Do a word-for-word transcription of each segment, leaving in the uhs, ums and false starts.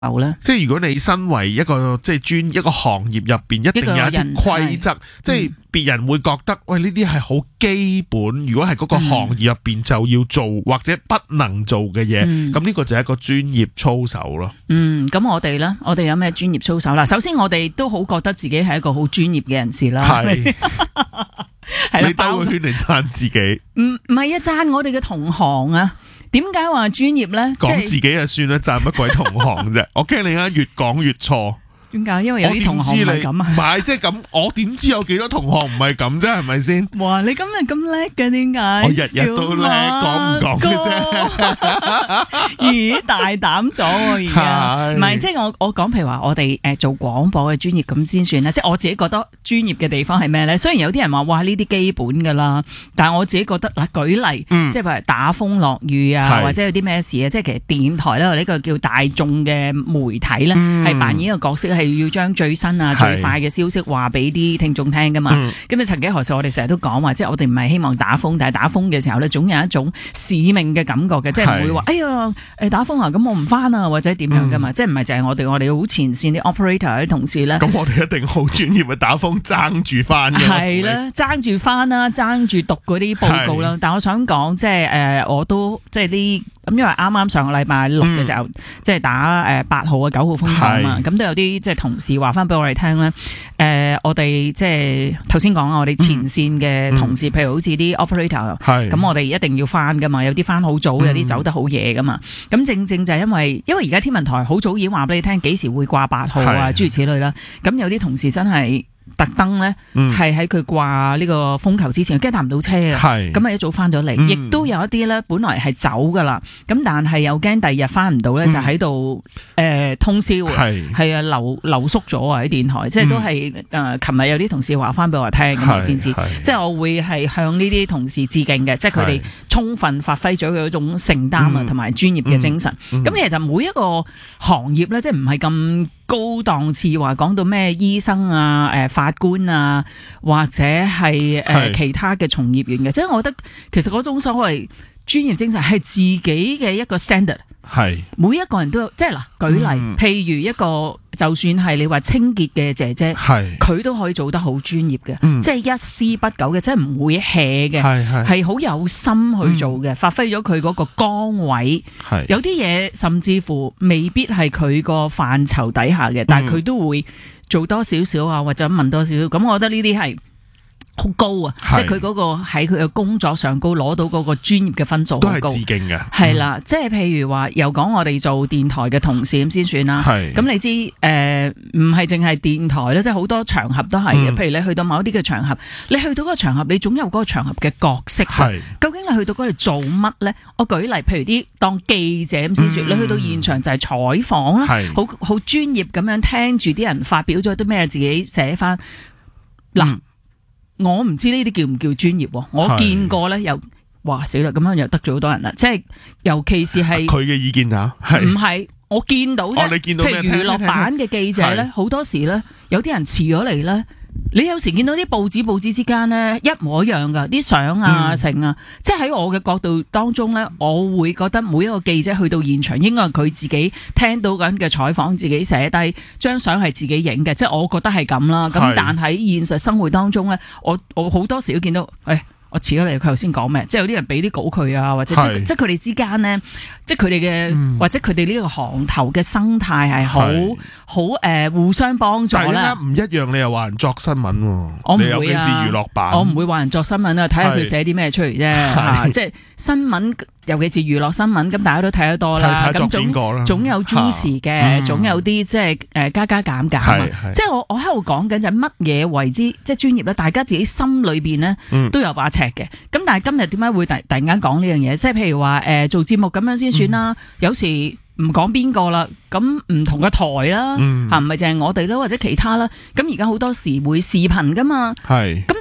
咧？ 即係如果你身為一個即係專一個行業入邊，一定有一啲規則，即係別人會覺得喂，呢啲係好基本，如果係嗰個行業入邊就要做、嗯、或者不能做嘅嘢，咁呢、嗯、個就係一個專業操守咯。嗯， 咁我哋咧，我哋有咩專業操守啦？首先我哋都好覺得自己係一個好專業嘅人士啦。係。係你兜個圈嚟讚自己？ 唔唔係啊，讚我哋嘅同行啊。點解話專業咧？ 講自己就算啦，讚乜鬼同行啫？我驚你而家越講越錯。 點解？因為有啲同行唔係咁啊。 唔係，即係咁，我點知有幾多同行唔係咁啫？係咪先？ 哇！你今日咁叻嘅，點解？ 我日日都叻，講唔講嘅啫？ 咦，大膽咗喎！而家唔係，即係我我講，譬如話我哋誒做廣播嘅專業咁先算啦。即係我自己覺得專業嘅地方係咩咧？雖然有啲人話哇呢啲基本噶啦，但係我自己覺得嗱，舉例，嗯、即係譬如打風落雨啊，或者有啲咩事啊，即係其實電台咧呢個叫大眾嘅媒體咧，係、嗯、扮演一個角色。係要將最新啊、最快嘅消息話俾啲聽眾聽噶嘛？咁啊、嗯，曾幾何時我哋成日都講話，即係我哋唔係希望打風，但係打風嘅時候咧，總有一種使命嘅感覺嘅，即係唔會話哎呀誒打風啊，咁我唔翻啊，或者點樣噶嘛？嗯、即係唔係就係我哋我哋好前線啲 operator 啲同事咧？咁我哋一定好專業嘅，打風爭住翻嘅。係啦， 爭住翻啦，爭住讀嗰啲報告啦。但我想講，即係誒、呃，我都即係啲。咁因為啱啱上個禮拜六嘅時候，嗯、即係打誒八號啊九號風球啊嘛，咁是都有啲即係同事話翻俾我哋聽咧。誒、呃，我哋即係頭先講啊，我哋前線嘅同事，嗯、譬如好似啲 operator，咁是我哋一定要翻噶嘛，有啲翻好早，有啲走得好夜噶嘛。咁、嗯、正正就係因為，因為而家天文台好早已經話俾你聽幾時會掛八號啊，諸是如此類啦。咁有啲同事真係。特登咧，係喺佢掛呢個風球之前，驚搭唔到車啊！咁啊一早翻咗嚟，亦、嗯、都有一啲咧，本來係走噶啦，咁但係又驚第二日翻唔到咧，嗯、就喺度誒通宵啊！係啊，留留宿咗啊！喺電台，即係都係誒，琴、呃、日有啲同事話翻俾我聽咁我先知，即係我會係向呢啲同事致敬嘅，即係佢哋充分發揮咗佢嗰種承擔啊，同埋專業嘅精神。咁、嗯嗯嗯、其實每一個行業咧，即係唔係咁高檔次，話講到咩醫生啊、誒、呃、法官啊，或者係誒、呃、是其他嘅從業員嘅，即係我覺得其實嗰種所謂專業精神係自己嘅一個 standard。係是每一個人都有，即係嗱，舉例，嗯、譬如一個就算係你話清潔嘅姐姐，係佢是都可以做得好專業嘅，嗯、即係一絲不苟嘅，即係唔會 hea 嘅，係係好有心去做嘅，嗯、發揮咗佢嗰個崗位。係是有啲嘢甚至乎未必係佢個範疇底下嘅，但係佢都會做多少少啊，或者問多少少。咁我覺得呢啲係好高啊！是即係佢嗰個喺佢嘅工作上高攞到嗰個專業嘅分數好高，都係致敬嘅。係啦，嗯、即係譬如話又講我哋做電台嘅同事咁先算啦。係咁是你知誒，唔係淨係電台咧，即係好多場合都係嘅。嗯、譬如你去到某一啲嘅場合，你去到嗰個場合，你總有嗰個場合嘅角色。係是究竟你去到嗰度做乜咧？我舉例，譬如啲當記者咁先算，嗯、你去到現場就係採訪啦，好好專業咁樣聽住啲人發表咗啲咩，自己寫翻嗱。嗯我唔知呢啲叫唔叫專業，我見過咧，又哇死啦，咁樣又得罪好多人啦。即係尤其是係佢嘅意見吓， 唔係我見到啫。哦、你見到譬如娛樂版嘅記者咧，好多時咧，有啲人遲咗嚟咧。你有時見到啲報紙報紙之間咧一模一樣噶，啲相啊成啊，嗯、即係喺我嘅角度當中咧，我會覺得每一個記者去到現場，應該係佢自己聽到緊嘅採訪，自己寫低張相係自己影嘅，即係我覺得係咁啦。咁是但喺現實生活當中咧，我我好多時都見到，誒、哎。我遲咗嚟，佢頭先講咩？即係有啲人俾啲稿佢啊，或者是即即係佢哋之間咧，即係佢哋嘅，嗯、或者佢哋呢個行頭嘅生態係好好誒互相幫助啦。 唔一樣，你又話人作新聞喎？ 我唔會啊， 尤其是娛樂版， 我唔會話人作新聞啊，睇下佢寫啲咩出嚟啫。嚇，即係新聞。尤其是娛樂新聞，咁大家都睇得多啦。咁總總有 juicy 嘅，總有啲即係誒加加減減。即係我我喺度講緊就係乜嘢為之即係專業咧？大家自己心裏邊咧都有把尺嘅。咁但係今日點解會突突然間講呢樣嘢？即係譬如話誒做節目咁樣先算啦。有時唔講邊個啦，咁唔同嘅台啦嚇，唔係淨係我哋啦，或者其他啦。咁而家好多時會視頻噶嘛。係。咁但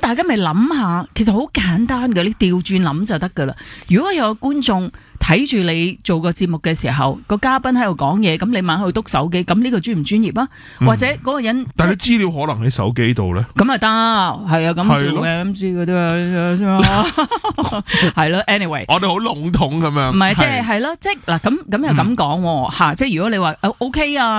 大家咪諗下，其實好簡單嘅，你調轉諗就得噶啦。如果有個觀眾睇住你做個節目嘅時候，個嘉賓喺度講嘢，咁你猛去督手機，咁呢個專唔專業啊？ 嗯、 或者嗰個人， 但係資料可能喺手機度咧， 咁咪得，係啊，咁做嘅 M C 嗰啲啊，係咯。anyway， 我哋好籠統咁樣， 唔係即係係咯，即係嗱咁咁又咁講吓，即係如果你話 O K 啊。